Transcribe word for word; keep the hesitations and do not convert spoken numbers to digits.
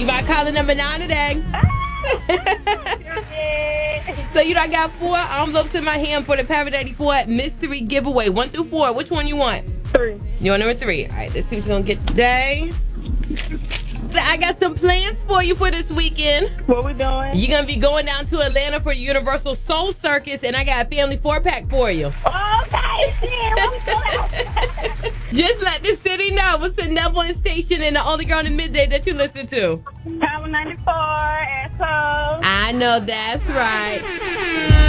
You my caller number nine today. So you done got four envelopes in my hand for the Parrot eighty-four mystery giveaway. One through four. Which one you want? Three. You want number three? All right, let's see what you're going to get today. I got some plans for you for this weekend. What we doing? You're going to be going down to Atlanta for the Universal Soul Circus, and I got a family four-pack for you. Okay, shit. What we doing? Just let the city know what's the number one station and the only girl in the midday that you listen to. Power ninety-four, asshole. I know that's right.